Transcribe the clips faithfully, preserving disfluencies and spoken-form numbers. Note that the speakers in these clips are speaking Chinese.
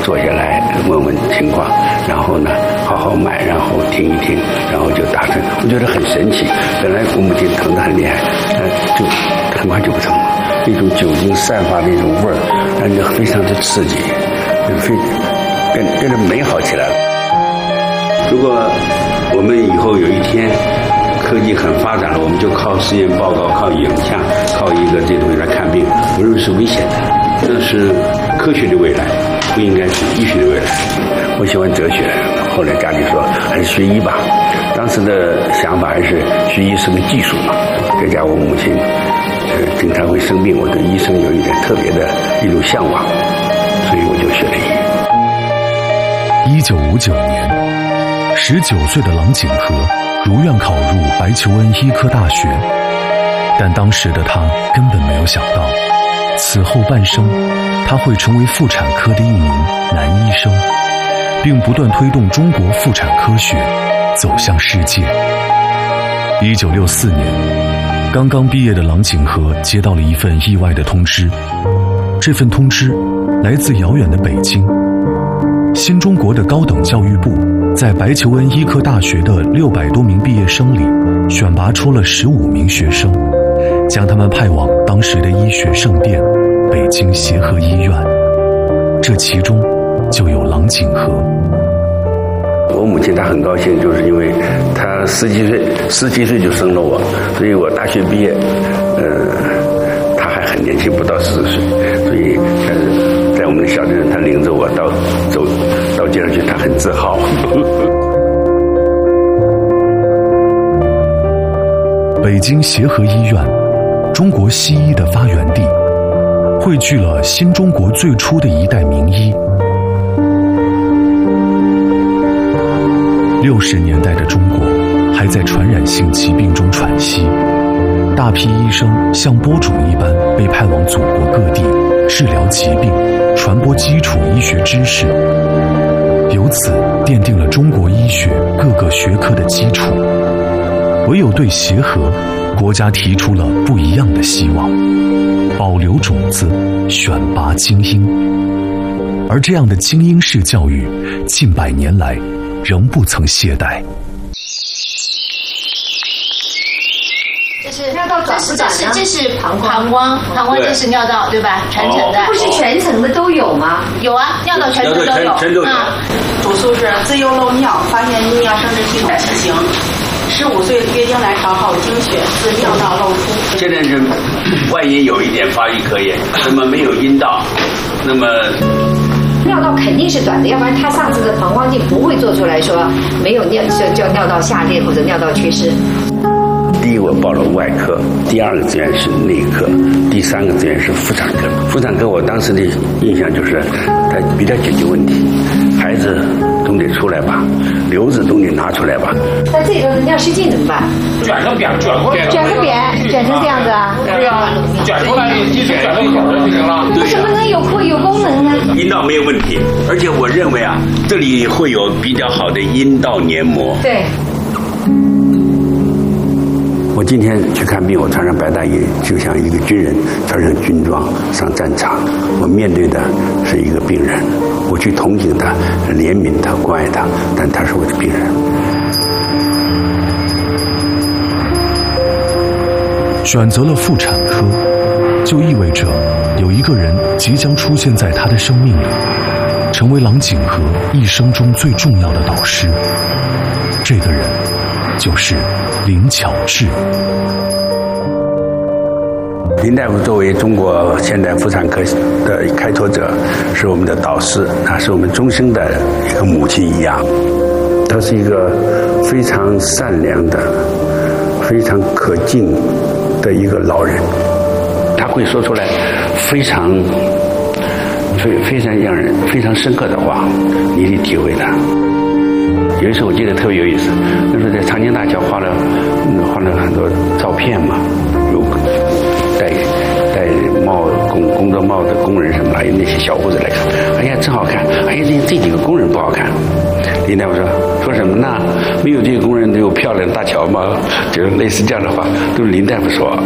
坐下来问问情况，然后呢好好买，然后听一听，然后就打针。我觉得很神奇，本来我母亲疼得很厉害，呃，就很快就不疼了。那种酒精散发的那种味儿，让人非常的刺激，非变变得美好起来了。如果我们以后有一天科技很发展了，我们就靠实验报告、靠影像、靠一个这东西来看病，我认为是危险的。那是科学的未来，不应该是医学的未来。我喜欢哲学，后来家里说还是学医吧。当时的想法还是学医是个技术嘛。再加我母亲呃经常会生病，我对医生有一点特别的一种向往，所以我就学了医。一九五九年，十九岁的郎景和如愿考入白求恩医科大学，但当时的他根本没有想到，此后半生他会成为妇产科的一名男医生，并不断推动中国妇产科学走向世界。一九六四年，刚刚毕业的郎景和接到了一份意外的通知，这份通知来自遥远的北京。新中国的高等教育部在白求恩医科大学的六百多名毕业生里选拔出了十五名学生，将他们派往当时的医学圣殿北京协和医院，这其中就有郎景和。 我母亲她很高兴，就是因为她十几岁十七岁就生了我，所以我大学毕业呃她还很年轻，不到四十岁，所以呃在我们的小镇她领着我到走到街上去，她很自豪。 北京协和医院，中国西医的发源地，汇聚了新中国最初的一代名医。六十年代的中国还在传染性疾病中喘息，大批医生像播种一般被派往祖国各地治疗疾病，传播基础医学知识，由此奠定了中国医学各个学科的基础。唯有对协和，国家提出了不一样的希望，保留种子，选拔精英。而这样的精英式教育，近百年来仍不曾懈怠。 这是尿道转不转呢？这是膀胱，膀胱，膀胱就是尿道，对吧？全程的， 不是全程的都有吗？ 有啊，尿道全程都有。 全都有。 主诉是自幼漏尿，发现泌尿生殖系统畸形。十五岁月经来潮后经血自尿道漏出。 现在是万一有一点发育可言，那么没有阴道，那么尿道肯定是短的，要不然他上次的膀胱镜不会做出来说没有尿叫尿道下裂或者尿道缺失。 第一我报了外科，第二个志愿是内科，第三个志愿是妇产科。妇产科我当时的印象就是它比较解决问题，孩子总得出来吧，瘤子总得拿出来吧。 那这个尿失禁怎么办？ 卷个扁，卷过来， 卷个扁，卷成这样子啊？ 对啊，卷出来，即使卷到口就行了。 为什么能有有有功能呢？ 阴道没有问题，而且我认为啊，这里会有比较好的阴道黏膜。 对。 我今天去看病，我穿上白大衣，就像一个军人穿上军装上战场。我面对的是一个病人，我去同情他、怜悯他、关爱他，但他是我的病人。 选择了妇产科，就意味着有一个人即将出现在他的生命里，成为郎景和一生中最重要的导师。这个人就是林巧稚。 林大夫作为中国现代妇产科的开拓者，是我们的导师，他是我们终生的一个母亲一样。他是一个非常善良的、非常可敬的一个老人，他会说出来非常、非非常让人非常深刻的话，你得体会他。有一次我记得特别有意思，那时候在长江大桥画了，嗯，画了很多照片嘛，有戴戴帽工工作帽的工人什么，还有那些小伙子来看，哎呀真好看，哎呀这这几个工人不好看。林大夫说说什么呢？没有这个工人都有漂亮的大桥吗？就是类似这样的话，都是林大夫说。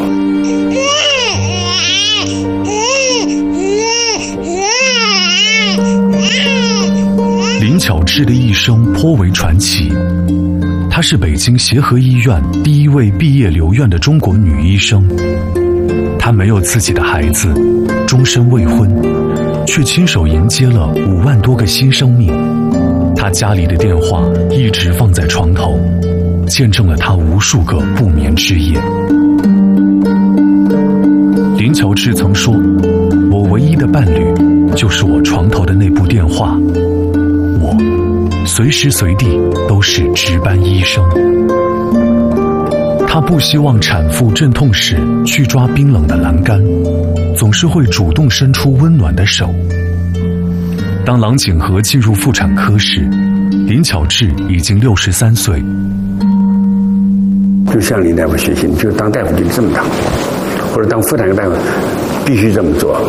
巧稚的一生颇为传奇。她是北京协和医院第一位毕业留院的中国女医生。她没有自己的孩子，终身未婚，却亲手迎接了五万多个新生命。她家里的电话一直放在床头，见证了她无数个不眠之夜。林巧稚曾说，我唯一的伴侣就是我床头的那部电话，我随时随地都是值班医生。她不希望产妇阵痛时去抓冰冷的栏杆，总是会主动伸出温暖的手。当郎景和进入妇产科时，林巧稚已经六十三岁。 就向林大夫学习，就当大夫就这么当，或者当妇产科大夫必须这么做。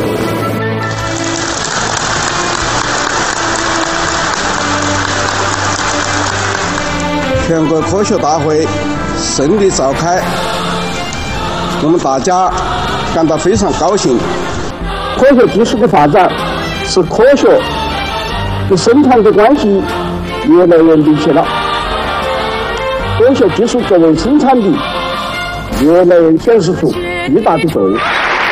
全国科学大会顺利召开，我们大家感到非常高兴。科学技术的发展使科学与生产的关系越来越密切了，科学技术作为生产力越来越显示出巨大的作用。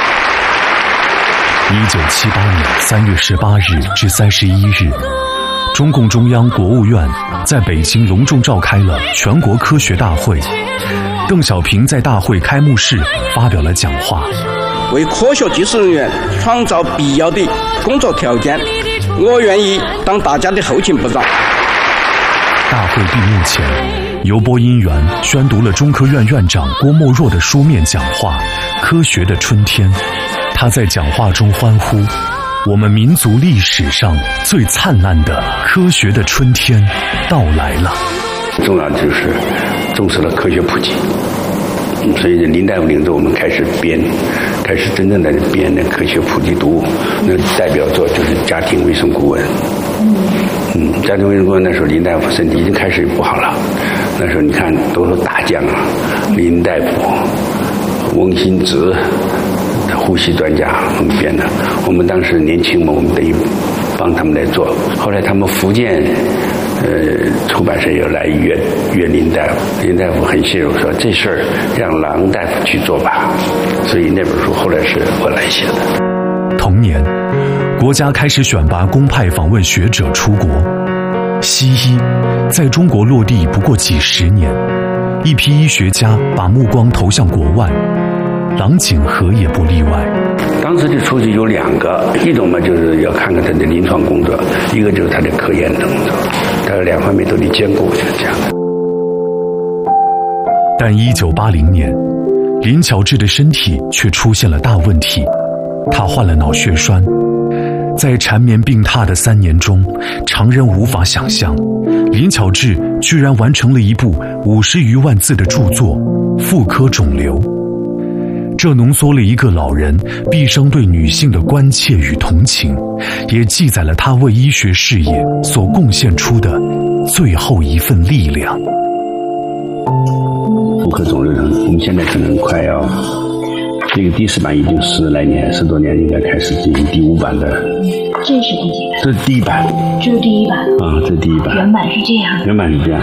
一九七八年三月十八日至三十一日，中共中央国务院在北京隆重召开了全国科学大会。邓小平在大会开幕式发表了讲话， 为科学技术人员创造必要的工作条件，我愿意当大家的后勤部长。 大会闭幕前，由播音员宣读了中科院院长郭沫若的书面讲话《科学的春天》。他在讲话中欢呼，我们民族历史上最灿烂的科学的春天到来了。 重要的就是重视了科学普及，所以林大夫领着我们开始编，开始真正的编的科学普及读物。那代表作就是家庭卫生顾问。嗯，家庭卫生顾问那时候林大夫身体已经开始不好了，那时候你看都是大将啊，林大夫、翁新植。呼吸专家我们编的，我们当时年轻嘛，我们等于帮他们来做。后来他们福建呃出版社又来约约林大夫，林大夫很信任说这事儿让郎大夫去做吧，所以那本书后来是我来写的。 同年，国家开始选拔公派访问学者出国。西医在中国落地不过几十年，一批医学家把目光投向国外。郎景和也不例外。 当时的出去有两个，一种嘛就是要看看他的临床工作，一个就是他的科研的工作，他两方面都得兼顾，就是这样的。 但一九八零年，林巧稚的身体却出现了大问题，她患了脑血栓。在缠绵病榻的三年中，常人无法想象，林巧稚居然完成了一部五十余万字的著作《妇科肿瘤》。这浓缩了一个老人毕生对女性的关切与同情，也记载了他为医学事业所贡献出的最后一份力量。 妇科肿瘤上，我们现在可能快要这个第四版已经十来年、十多年，应该开始进行第五版的。 这是第几版？ 这是第一版。 这是第一版啊，这是第一版。 原版是这样。 原版是这样。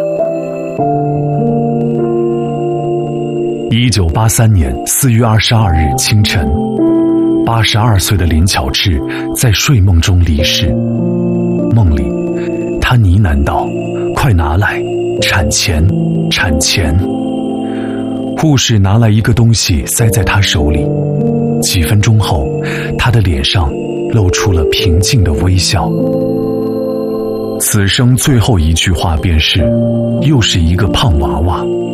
一九八三年四月二十二日清晨，八十二岁的林巧稚在睡梦中离世。梦里，她呢喃道：“快拿来，产钳，产钳。”护士拿来一个东西塞在她手里。几分钟后，她的脸上露出了平静的微笑。此生最后一句话便是：“又是一个胖娃娃。”